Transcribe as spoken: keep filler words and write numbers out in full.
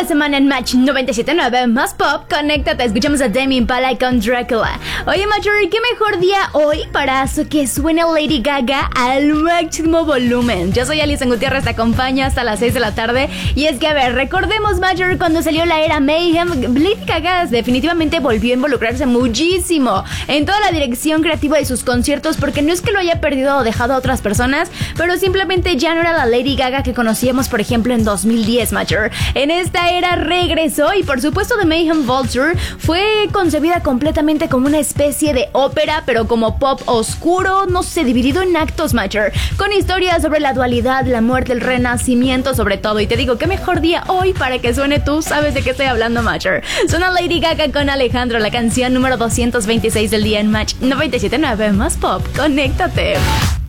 semana en Match noventa y siete punto nueve más pop. Conéctate, escuchamos a Demi Impala con Dracula. Oye, Marjorie, qué mejor día hoy para que suene Lady Gaga al máximo volumen. Yo soy Alison Gutiérrez, te acompaño hasta las seis de la tarde. Y es que, a ver, recordemos, Marjorie, cuando salió la era Mayhem, Lady Gaga definitivamente volvió a involucrarse muchísimo en toda la dirección creativa de sus conciertos, porque no es que lo haya perdido o dejado a otras personas, pero simplemente ya no era la Lady Gaga que conocíamos, por ejemplo, en dos mil diez, Major. En esta era regresó y, por supuesto, The Mayhem Vulture fue concebida completamente como una especie de ópera, pero como pop oscuro, no sé, dividido en actos, Major, con historias sobre la dualidad, la muerte, el renacimiento, sobre todo. Y te digo, qué mejor día hoy para que suene, tú sabes de qué estoy hablando, Major. Suena Lady Gaga con Alejandro, la canción número doscientos veintiséis del día en Match noventa y siete punto nueve más pop. Conéctate.